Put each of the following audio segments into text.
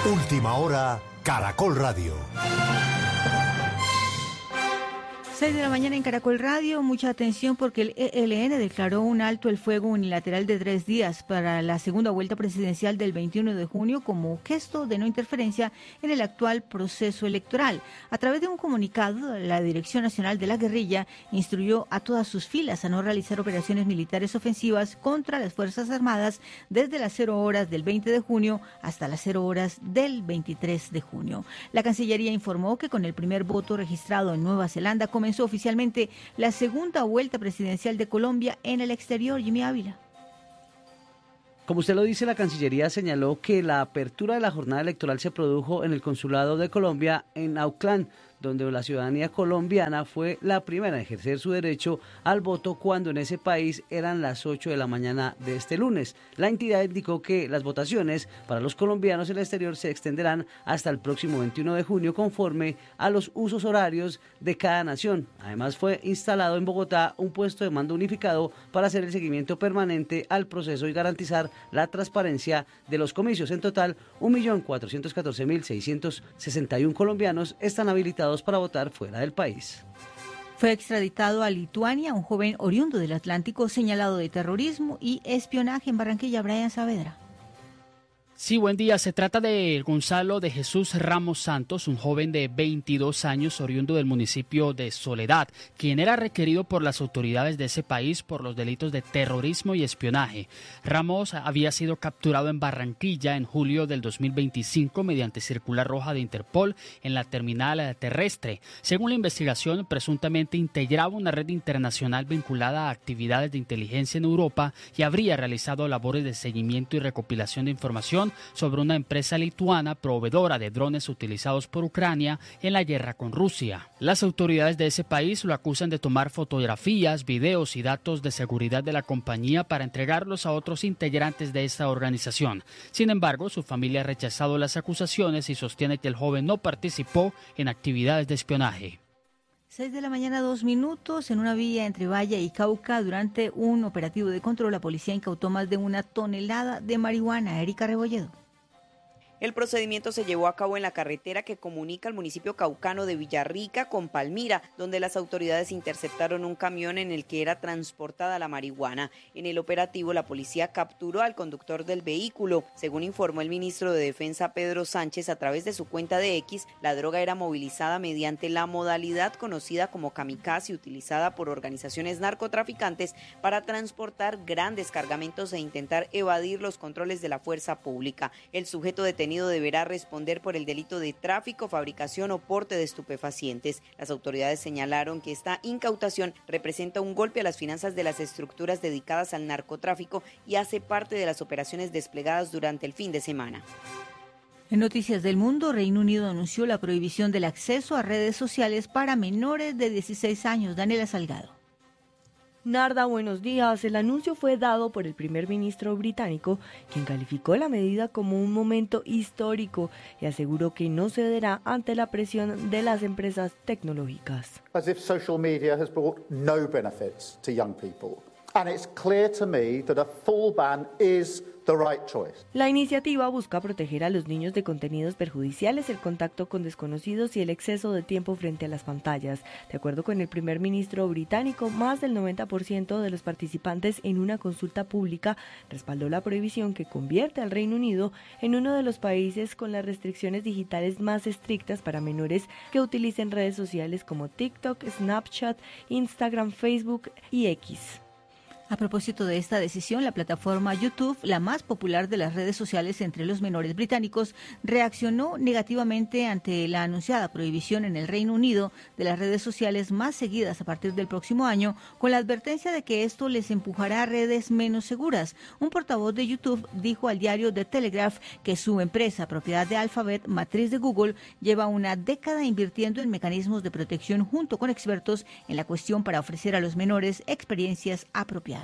Última hora, Caracol Radio. 6 de la mañana en Caracol Radio. Mucha atención porque el ELN declaró un alto el fuego unilateral de 3 días para la segunda vuelta presidencial del 21 de junio como gesto de no interferencia en el actual proceso electoral. A través de un comunicado, la Dirección Nacional de la Guerrilla instruyó a todas sus filas a no realizar operaciones militares ofensivas contra las Fuerzas Armadas desde las 0 horas del 20 de junio hasta las 0 horas del 23 de junio. La Cancillería informó que con el primer voto registrado en Nueva Zelanda comenzó oficialmente la segunda vuelta presidencial de Colombia en el exterior. Jimmy Ávila. Como usted lo dice, la Cancillería señaló que la apertura de la jornada electoral se produjo en el Consulado de Colombia en Auckland, donde la ciudadanía colombiana fue la primera en ejercer su derecho al voto cuando en ese país eran las 8 de la mañana de este lunes. La entidad indicó que las votaciones para los colombianos en el exterior se extenderán hasta el próximo 21 de junio conforme a los usos horarios de cada nación. Además, fue instalado en Bogotá un puesto de mando unificado para hacer el seguimiento permanente al proceso y garantizar la transparencia de los comicios. En total, 1.414.661 colombianos están habilitados para votar fuera del país. Fue extraditado a Lituania un joven oriundo del Atlántico señalado de terrorismo y espionaje en Barranquilla. Brian Saavedra. Sí, buen día. Se trata de Gonzalo de Jesús Ramos Santos, un joven de 22 años oriundo del municipio de Soledad, quien era requerido por las autoridades de ese país por los delitos de terrorismo y espionaje. Ramos había sido capturado en Barranquilla en julio del 2025 mediante circular roja de Interpol en la terminal terrestre. Según la investigación, presuntamente integraba una red internacional vinculada a actividades de inteligencia en Europa y habría realizado labores de seguimiento y recopilación de información sobre una empresa lituana proveedora de drones utilizados por Ucrania en la guerra con Rusia. Las autoridades de ese país lo acusan de tomar fotografías, videos y datos de seguridad de la compañía para entregarlos a otros integrantes de esta organización. Sin embargo, su familia ha rechazado las acusaciones y sostiene que el joven no participó en actividades de espionaje. 6 de la mañana, 2 minutos, en una vía entre Valle y Cauca, durante un operativo de control, la policía incautó más de 1 tonelada de marihuana. Erika Rebolledo. El procedimiento se llevó a cabo en la carretera que comunica al municipio caucano de Villarrica con Palmira, donde las autoridades interceptaron un camión en el que era transportada la marihuana. En el operativo, la policía capturó al conductor del vehículo. Según informó el ministro de Defensa, Pedro Sánchez, a través de su cuenta de X, la droga era movilizada mediante la modalidad conocida como kamikaze, utilizada por organizaciones narcotraficantes para transportar grandes cargamentos e intentar evadir los controles de la fuerza pública. El sujeto detenido deberá responder por el delito de tráfico, fabricación o porte de estupefacientes. Las autoridades señalaron que esta incautación representa un golpe a las finanzas de las estructuras dedicadas al narcotráfico y hace parte de las operaciones desplegadas durante el fin de semana. En Noticias del Mundo, Reino Unido anunció la prohibición del acceso a redes sociales para menores de 16 años. Daniela Salgado. Narda, buenos días. El anuncio fue dado por el primer ministro británico, quien calificó la medida como un momento histórico y aseguró que no cederá ante la presión de las empresas tecnológicas. As if social media has brought no benefits to young people. And it's clear to me that a full ban is the right choice. La iniciativa busca proteger a los niños de contenidos perjudiciales, el contacto con desconocidos y el exceso de tiempo frente a las pantallas. De acuerdo con el primer ministro británico, más del 90% de los participantes en una consulta pública respaldó la prohibición que convierte al Reino Unido en uno de los países con las restricciones digitales más estrictas para menores que utilicen redes sociales como TikTok, Snapchat, Instagram, Facebook y X. A propósito de esta decisión, la plataforma YouTube, la más popular de las redes sociales entre los menores británicos, reaccionó negativamente ante la anunciada prohibición en el Reino Unido de las redes sociales más seguidas a partir del próximo año, con la advertencia de que esto les empujará a redes menos seguras. Un portavoz de YouTube dijo al diario The Telegraph que su empresa, propiedad de Alphabet, matriz de Google, lleva una década invirtiendo en mecanismos de protección junto con expertos en la cuestión para ofrecer a los menores experiencias apropiadas.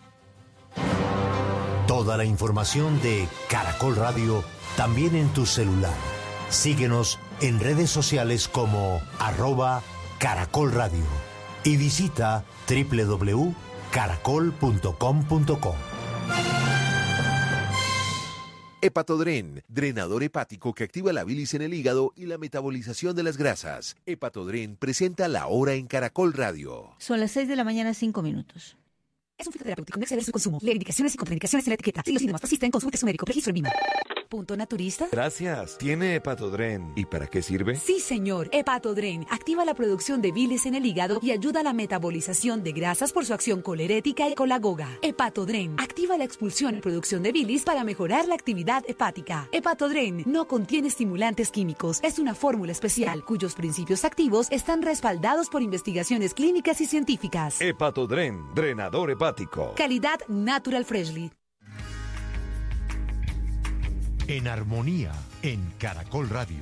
Toda la información de Caracol Radio también en tu celular. Síguenos en redes sociales como @Caracol Radio y visita www.caracol.com.co. Hepatodren, drenador hepático que activa la bilis en el hígado y la metabolización de las grasas. Hepatodren presenta La Hora en Caracol Radio. Son las 6 de la mañana, 5 minutos. Es un fitoterapéutico, no exceder su consumo. Lee indicaciones y contraindicaciones en la etiqueta. Si los síntomas persisten, consulte a su médico. Registro en VIMA. ¿Punto naturista? Gracias. ¿Tiene Hepatodren? ¿Y para qué sirve? Sí, señor. Hepatodren activa la producción de bilis en el hígado y ayuda a la metabolización de grasas por su acción colerética y colagoga. Hepatodren activa la expulsión y producción de bilis para mejorar la actividad hepática. Hepatodren no contiene estimulantes químicos. Es una fórmula especial cuyos principios activos están respaldados por investigaciones clínicas y científicas. Hepatodren, drenador hepático. Calidad Natural Freshly. En armonía, en Caracol Radio.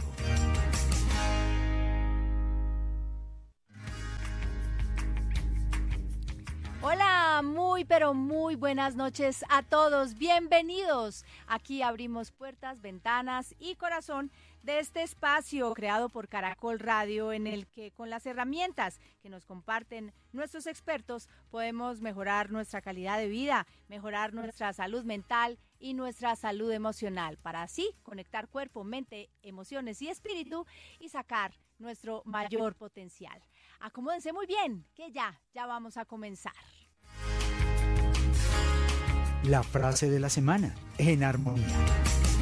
Hola, muy pero muy buenas noches a todos. Bienvenidos. Aquí abrimos puertas, ventanas y corazón de este espacio creado por Caracol Radio, en el que con las herramientas que nos comparten nuestros expertos podemos mejorar nuestra calidad de vida, mejorar nuestra salud mental y nuestra salud emocional, para así conectar cuerpo, mente, emociones y espíritu y sacar nuestro mayor potencial. Acomódense muy bien, que ya vamos a comenzar. La frase de la semana, en armonía.